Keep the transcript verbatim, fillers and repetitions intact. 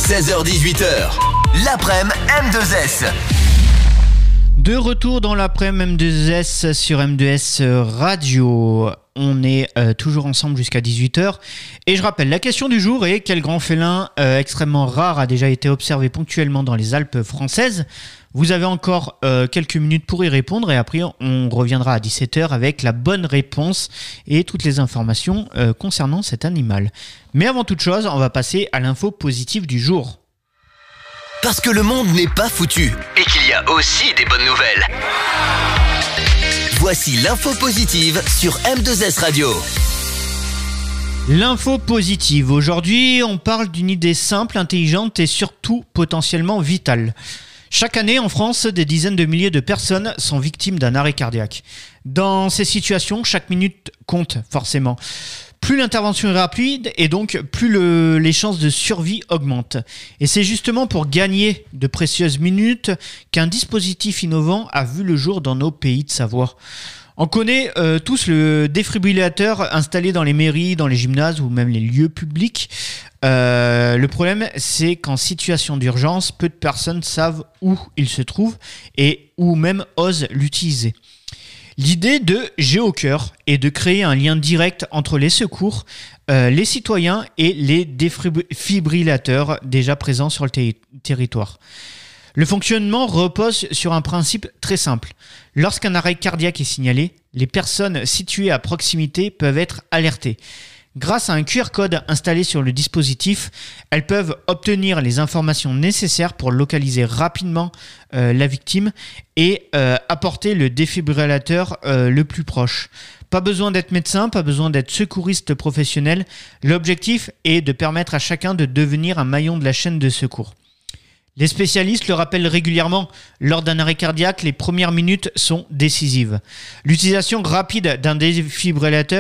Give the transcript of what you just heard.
seize heures dix-huit heures, l'après-midi M deux S. De retour dans l'après-midi M deux S sur M deux S Radio. On est euh, toujours ensemble jusqu'à dix-huit heures. Et je rappelle, la question du jour est: quel grand félin euh, extrêmement rare a déjà été observé ponctuellement dans les Alpes françaises? Vous avez encore euh, quelques minutes pour y répondre et après on reviendra à dix-sept heures avec la bonne réponse et toutes les informations euh, concernant cet animal. Mais avant toute chose, on va passer à l'info positive du jour. Parce que le monde n'est pas foutu et qu'il y a aussi des bonnes nouvelles. Voici l'info positive sur M deux S Radio. L'info positive. Aujourd'hui, on parle d'une idée simple, intelligente et surtout potentiellement vitale. Chaque année, en France, des dizaines de milliers de personnes sont victimes d'un arrêt cardiaque. Dans ces situations, chaque minute compte forcément. Plus l'intervention est rapide et donc plus le, les chances de survie augmentent. Et c'est justement pour gagner de précieuses minutes qu'un dispositif innovant a vu le jour dans nos pays de Savoie. On connaît euh, tous le défibrillateur installé dans les mairies, dans les gymnases ou même les lieux publics. Euh, le problème, c'est qu'en situation d'urgence, peu de personnes savent où il se trouve et ou même osent l'utiliser. L'idée de GeoCœur est de créer un lien direct entre les secours, euh, les citoyens et les défibrillateurs déjà présents sur le ter- territoire. Le fonctionnement repose sur un principe très simple. Lorsqu'un arrêt cardiaque est signalé, les personnes situées à proximité peuvent être alertées. Grâce à un Q R code installé sur le dispositif, elles peuvent obtenir les informations nécessaires pour localiser rapidement euh, la victime et euh, apporter le défibrillateur euh, le plus proche. Pas besoin d'être médecin, pas besoin d'être secouriste professionnel. L'objectif est de permettre à chacun de devenir un maillon de la chaîne de secours. Les spécialistes le rappellent régulièrement, lors d'un arrêt cardiaque, les premières minutes sont décisives. L'utilisation rapide d'un défibrillateur